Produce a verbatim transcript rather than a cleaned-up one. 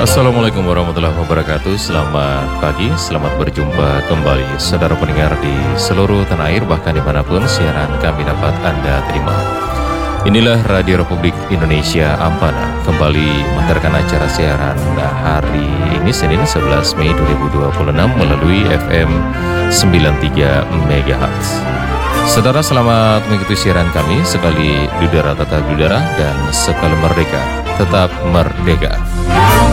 Assalamualaikum warahmatullahi wabarakatuh. Selamat pagi, selamat berjumpa kembali saudara pendengar di seluruh tanah air, bahkan dimanapun siaran kami dapat Anda terima. Inilah Radio Republik Indonesia Ampana kembali mengantarkan acara siaran hari ini Senin sebelas Mei dua ribu dua puluh enam melalui F M sembilan puluh tiga megahertz. Saudara, selamat mengikuti siaran kami. Sekali di udara tetap di udara, dan sekali merdeka tetap merdeka.